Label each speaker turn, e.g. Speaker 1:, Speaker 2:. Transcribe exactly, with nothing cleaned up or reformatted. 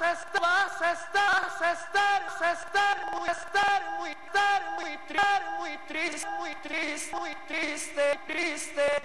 Speaker 1: estar, vas a estar, vas a estar, vas a estar muy, estar muy, estar muy, estar muy triste, muy triste, muy triste, triste.